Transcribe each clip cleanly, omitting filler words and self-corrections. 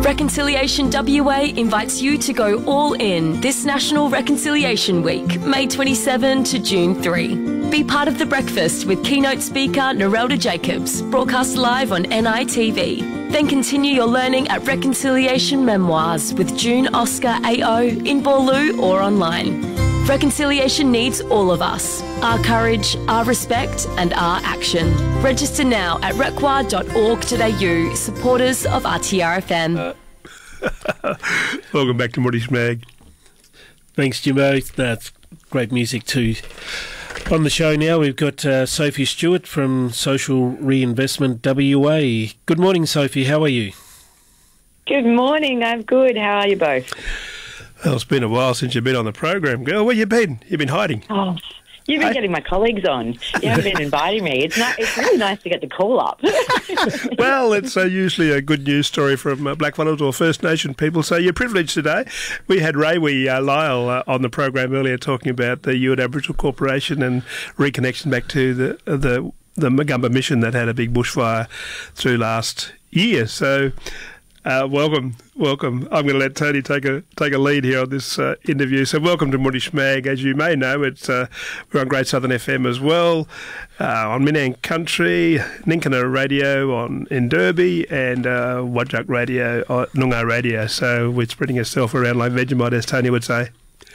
Reconciliation WA invites you to go all in this National Reconciliation Week, May 27 to June 3. Be part of the breakfast with keynote speaker Narelda Jacobs, broadcast live on NITV. Then continue your learning at Reconciliation Memoirs with June Oscar AO in Boorloo or online. Reconciliation needs all of us. Our courage, our respect and our action. Register now at requa.org.au, supporters of RTRFM. Welcome back to Moody's Mag. Thanks, Jimbo. That's great music too. On the show now, we've got Sophie Stewart from Social Reinvestment WA. Good morning, Sophie. How are you? Good morning. I'm good. How are you both? Well, it's been a while since you've been on the program, girl. Where you been? You've been hiding. Oh, you've been getting my colleagues on. You haven't been inviting me. It's really nice to get the call up. Well, it's usually a good news story from Blackfellas or First Nation people. So you're privileged today. We had Raewi Lyle on the program earlier talking about the Ewart Aboriginal Corporation and reconnection back to the Magumba mission that had a big bushfire through last year. So welcome. I'm going to let Tony take a lead here on this interview. So welcome to Moody Schmag. As you may know, we're on Great Southern FM as well, on Minang Country, Ninkana Radio in Derby, and Wajak Radio, Noongar Radio. So we're spreading ourselves around like Vegemite, as Tony would say.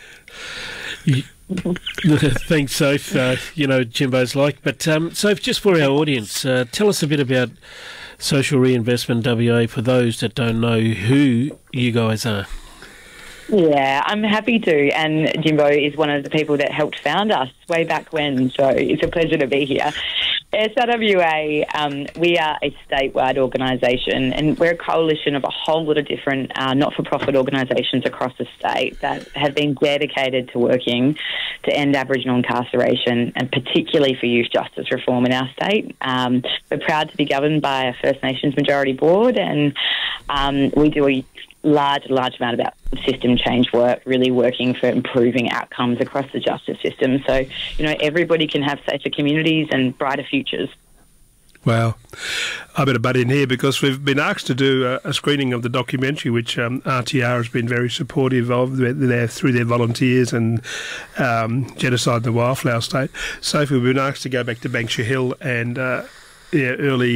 Thanks, Soph. Jimbo's like. But Soph, just for our audience, tell us a bit about Social Reinvestment WA for those that don't know who you guys are. Yeah, I'm happy to. And Jimbo is one of the people that helped found us way back when, so it's a pleasure to be here. SRWA, we are a statewide organisation, and we're a coalition of a whole lot of different not-for-profit organisations across the state that have been dedicated to working to end Aboriginal incarceration, and particularly for youth justice reform in our state. We're proud to be governed by a First Nations majority board, and we do a large amount about system change work, really working for improving outcomes across the justice system so, everybody can have safer communities and brighter futures. Wow. I better butt in here because we've been asked to do a screening of the documentary, which RTR has been very supportive of through their volunteers and Genocide in the Wildflower State. Sophie, we've been asked to go back to Banksia Hill and early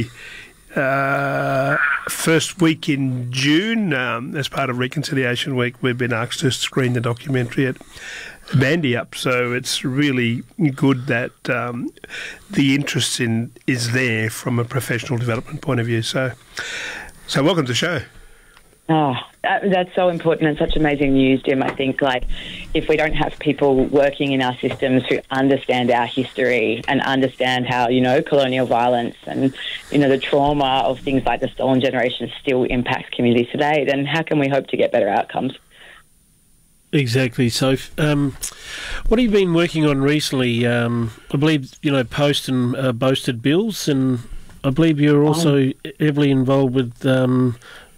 first week in June, as part of Reconciliation Week, we've been asked to screen the documentary at Bandy Up. So it's really good that the interest is there from a professional development point of view. So welcome to the show. Oh, that's so important and such amazing news, Jim. I think, if we don't have people working in our systems who understand our history and understand how, colonial violence and, the trauma of things like the stolen generation still impacts communities today, then how can we hope to get better outcomes? Exactly. So, what have you been working on recently? I believe, Post and Boasted Bills, and I believe you're also heavily involved with the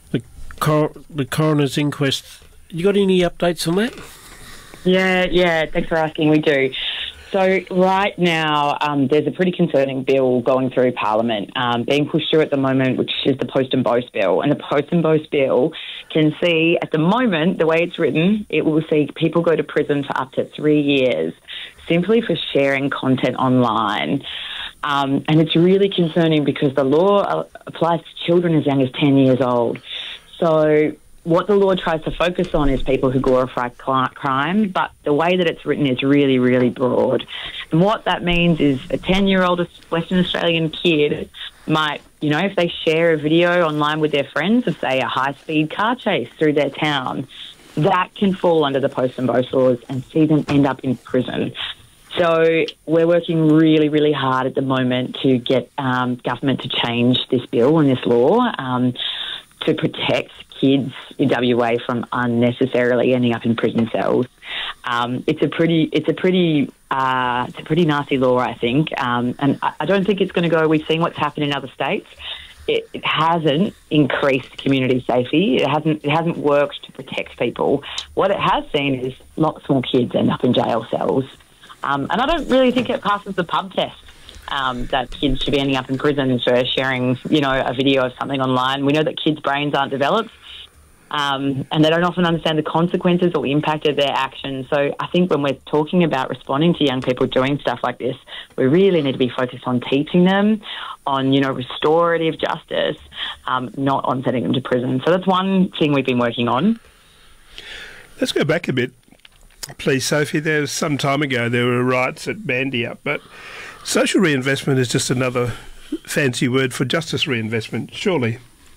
coroner's inquest. You got any updates on that? Yeah. Thanks for asking. We do. So right now, there's a pretty concerning bill going through Parliament, being pushed through at the moment, which is the Post and Boast Bill. And the Post and Boast Bill can see, at the moment, the way it's written, it will see people go to prison for up to 3 years simply for sharing content online. And it's really concerning because the law applies to children as young as 10 years old. So what the law tries to focus on is people who glorify crime, but the way that it's written is really, really broad. And what that means is a 10-year-old Western Australian kid might, if they share a video online with their friends of, say, a high-speed car chase through their town, that can fall under the Post and Boast laws and see them end up in prison. So we're working really, really hard at the moment to get government to change this bill and this law to protect kids in WA from unnecessarily ending up in prison cells. It's a pretty nasty law, I think, and I don't think it's going to go. We've seen what's happened in other states. It hasn't increased community safety. It hasn't worked to protect people. What it has seen is lots more kids end up in jail cells, and I don't really think it passes the pub test. That kids should be ending up in prison for sharing, a video of something online. We know that kids' brains aren't developed and they don't often understand the consequences or impact of their actions. So I think when we're talking about responding to young people doing stuff like this, we really need to be focused on teaching them, on, restorative justice, not on sending them to prison. So that's one thing we've been working on. Let's go back a bit, please, Sophie. There was some time ago there were riots at Bandy Up, but social reinvestment is just another fancy word for justice reinvestment, surely.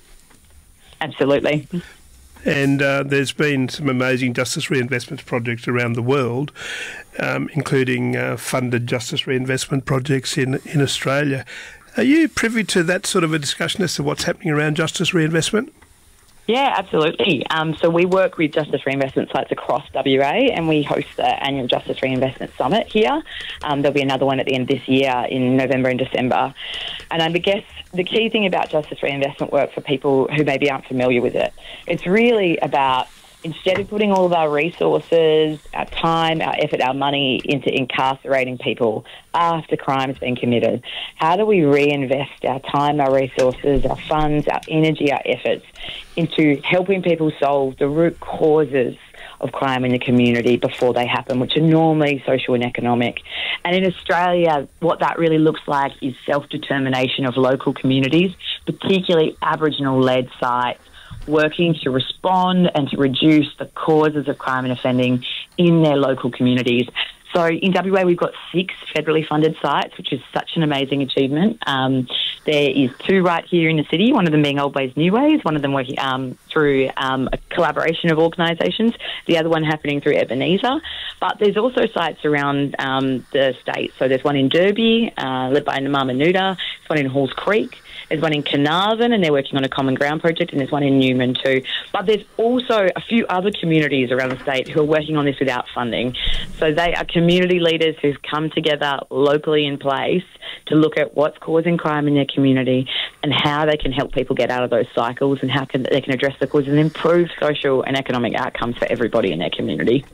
Absolutely. And there's been some amazing justice reinvestment projects around the world, including funded justice reinvestment projects in Australia. Are you privy to that sort of a discussion as to what's happening around justice reinvestment? Yeah, absolutely. So we work with justice reinvestment sites across WA, and we host the annual Justice Reinvestment Summit here. There'll be another one at the end of this year in November and December. And I guess the key thing about justice reinvestment work for people who maybe aren't familiar with it, it's really about, instead of putting all of our resources, our time, our effort, our money into incarcerating people after crime has been committed, how do we reinvest our time, our resources, our funds, our energy, our efforts into helping people solve the root causes of crime in the community before they happen, which are normally social and economic. And in Australia, what that really looks like is self-determination of local communities, particularly Aboriginal-led sites, working to respond and to reduce the causes of crime and offending in their local communities. So in WA, we've got 6 federally funded sites, which is such an amazing achievement. There is 2 right here in the city, one of them being Old Ways, New Ways, one of them working through a collaboration of organisations, the other one happening through Ebenezer. But there's also sites around the state. So there's one in Derby, led by Namama Nuda, there's one in Halls Creek, there's one in Carnarvon, and they're working on a common ground project, and there's one in Newman too. But there's also a few other communities around the state who are working on this without funding. So they are community leaders who've come together locally in place to look at what's causing crime in their community and how they can help people get out of those cycles and how they can address the causes and improve social and economic outcomes for everybody in their community.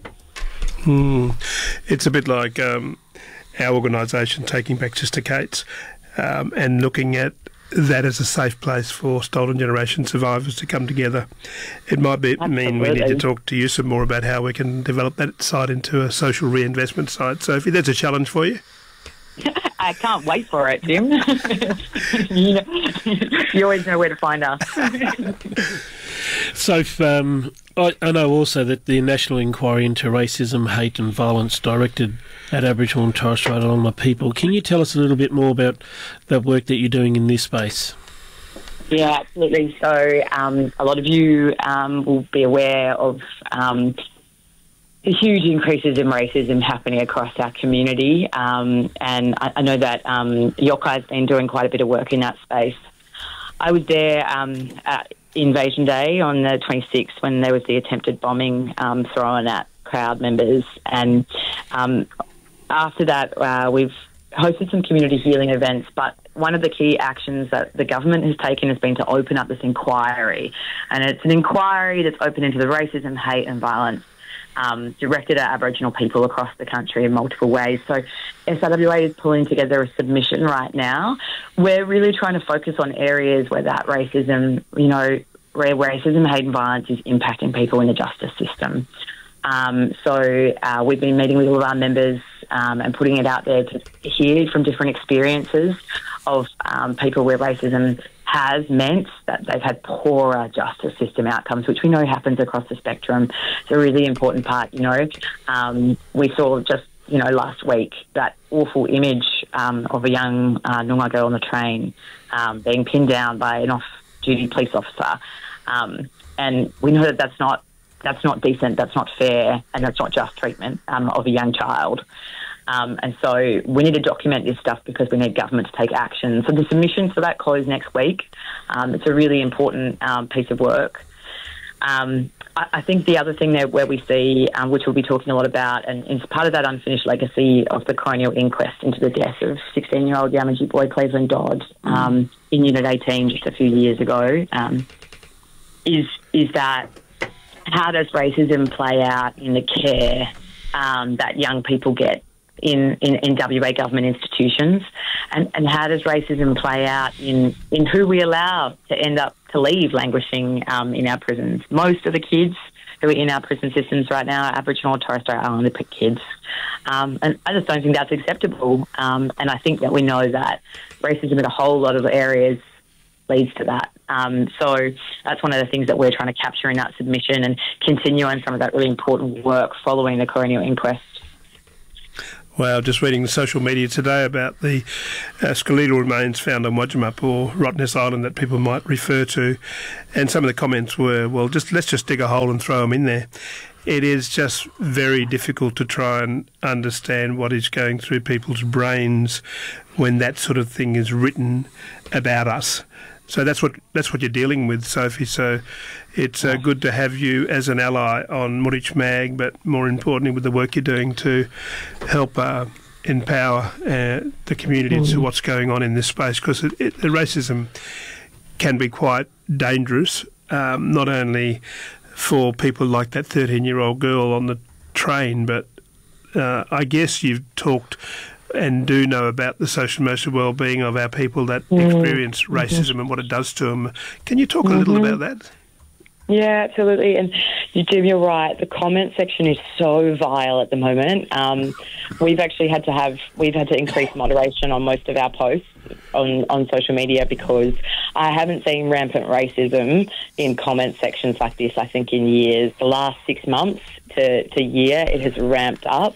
It's a bit like our organisation, Taking Back Sister Kate's, and looking at that as a safe place for stolen generation survivors to come together. It might mean we need to talk to you some more about how we can develop that site into a social reinvestment site. Sophie, that's a challenge for you. I can't wait for it, Jim. You always know where to find us. So I know also that the National Inquiry into Racism, Hate and Violence directed at Aboriginal and Torres Strait Islander people. Can you tell us a little bit more about the work that you're doing in this space? Yeah, absolutely. So a lot of you will be aware of the huge increases in racism happening across our community. And I know that Yokkai's been doing quite a bit of work in that space. I was there at Invasion Day on the 26th when there was the attempted bombing thrown at crowd members. And after that, we've hosted some community healing events, but one of the key actions that the government has taken has been to open up this inquiry. And it's an inquiry that's open into the racism, hate and violence directed at Aboriginal people across the country in multiple ways. So SRWA is pulling together a submission right now. We're really trying to focus on areas where that racism, where racism, hate and violence is impacting people in the justice system. So we've been meeting with all of our members and putting it out there to hear from different experiences of people where racism has meant that they've had poorer justice system outcomes, which we know happens across the spectrum. It's a really important part, We saw just, last week that awful image of a young Noongar girl on the train being pinned down by an off-duty police officer. And we know that that's not decent, that's not fair, and that's not just treatment of a young child. And so we need to document this stuff because we need government to take action. So the submissions for that close next week. It's a really important piece of work. I think the other thing there where we see, which we'll be talking a lot about, and it's part of that unfinished legacy of the coronial inquest into the death of 16-year-old Yamatji boy Cleveland Dodd in Unit 18 just a few years ago, is that how does racism play out in the care that young people get in WA government institutions? And how does racism play out in who we allow to end up to leave languishing in our prisons? Most of the kids who are in our prison systems right now are Aboriginal and Torres Strait Islander kids. And I just don't think that's acceptable. And I think that we know that racism in a whole lot of areas leads to that. So that's one of the things that we're trying to capture in that submission and continue on some of that really important work following the coronial inquest. Wow, just reading the social media today about the skeletal remains found on Wajimap or Rottnest Island that people might refer to, and some of the comments were, well, let's just dig a hole and throw them in there. It is just very difficult to try and understand what is going through people's brains when that sort of thing is written about us. So that's what you're dealing with, Sophie. So it's good to have you as an ally on Murich Mag, but more importantly with the work you're doing to help empower the community to what's going on in this space, because the racism can be quite dangerous, not only for people like that 13-year-old girl on the train, but I guess you've talked and do know about the social emotional well-being of our people that experience racism and what it does to them. Can you talk a little about that? Yeah, absolutely. And Jim, you're right. The comment section is so vile at the moment. We've actually had to increase moderation on most of our posts on social media, because I haven't seen rampant racism in comment sections like this, I think, in years. The last 6 months to year, it has ramped up.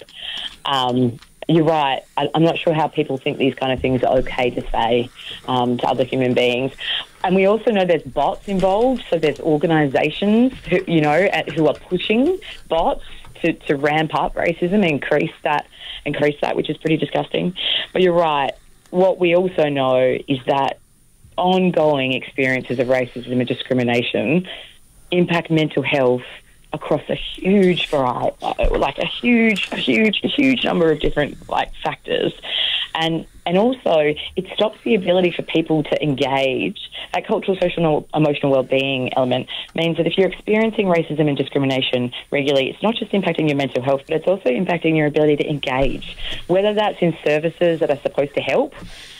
You're right. I'm not sure how people think these kind of things are okay to say to other human beings. And we also know there's bots involved, so there's organisations who are pushing bots to ramp up racism and increase that, which is pretty disgusting. But you're right. What we also know is that ongoing experiences of racism and discrimination impact mental health across a huge variety, like a huge number of different factors, and also it stops the ability for people to engage. That cultural, social, and emotional well-being element means that if you're experiencing racism and discrimination regularly, it's not just impacting your mental health, but it's also impacting your ability to engage, whether that's in services that are supposed to help.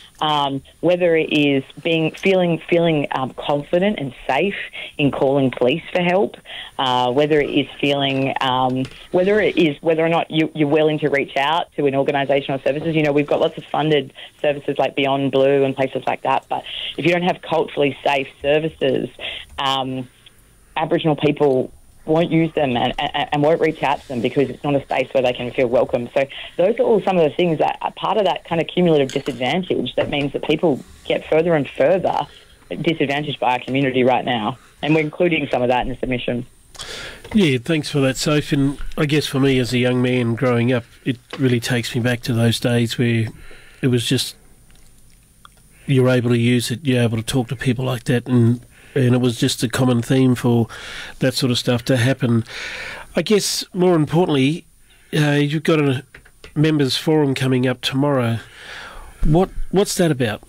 Whether it is feeling confident and safe in calling police for help, whether it is whether or not you're willing to reach out to an organisation or services. We've got lots of funded services like Beyond Blue and places like that, but if you don't have culturally safe services, Aboriginal people won't use them and won't reach out to them because it's not a space where they can feel welcome. So those are all some of the things that are part of that kind of cumulative disadvantage that means that people get further and further disadvantaged by our community right now. And we're including some of that in the submission. Yeah, thanks for that, Soph. And I guess for me as a young man growing up, it really takes me back to those days where it was just, you're able to use it, you're able to talk to people like that, and it was just a common theme for that sort of stuff to happen. I guess more importantly, you've got a members forum coming up tomorrow. What's that about?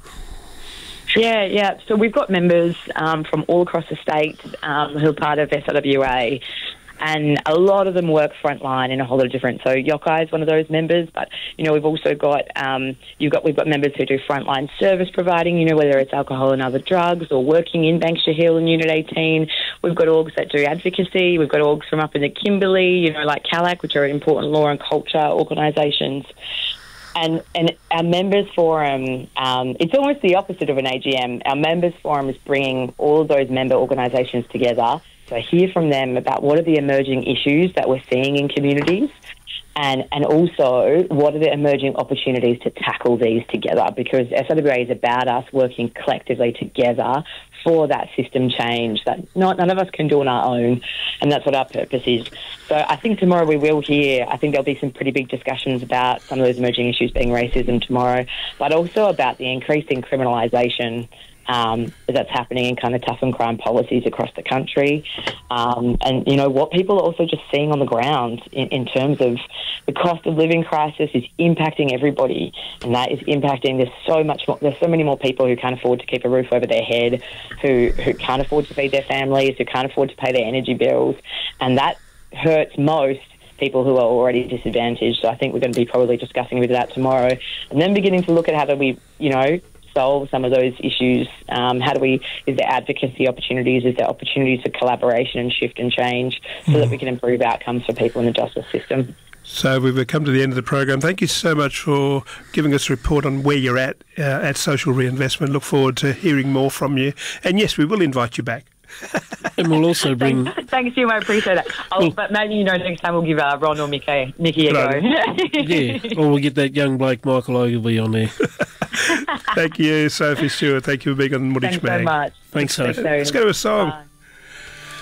Yeah. So we've got members from all across the state who are part of SRWA, and a lot of them work frontline in a whole lot of different. So Yokai is one of those members, but we've also got we've got members who do frontline service providing. Whether it's alcohol and other drugs or working in Banksia Hill and Unit 18. We've got orgs that do advocacy. We've got orgs from up in the Kimberley, like CALAC, which are important law and culture organisations. And our members forum, it's almost the opposite of an AGM. Our members forum is bringing all of those member organisations together to hear from them about what are the emerging issues that we're seeing in communities, and also what are the emerging opportunities to tackle these together, because SRWA is about us working collectively together for that system change that none of us can do on our own, and that's what our purpose is. So I think tomorrow we will hear, I think there'll be some pretty big discussions about some of those emerging issues being racism tomorrow, but also about the increasing criminalisation that's happening in kind of tough and crime policies across the country, and what people are also just seeing on the ground in terms of the cost of living crisis is impacting everybody, and that is impacting. There's so many more people who can't afford to keep a roof over their head, who can't afford to feed their families, who can't afford to pay their energy bills, and that hurts most people who are already disadvantaged. So I think we're going to be probably discussing with that tomorrow, and then beginning to look at how do we, solve some of those issues. Is there advocacy opportunities? Is there opportunities for collaboration and shift and change so that we can improve outcomes for people in the justice system? So we've come to the end of the program. Thank you so much for giving us a report on where you're at Social Reinvestment. Look forward to hearing more from you. And yes, we will invite you back. And we'll also bring... Thanks, Jim. I appreciate that. But maybe, next time we'll give Ron or Nikki a go. Yeah, or we'll get that young bloke, Michael Ogilvy, on there. Thank you, Sophie Stewart. Thank you for being on Wooditch Mag. Thanks so much. Thanks, Sophie. Let's go to a song. Bye.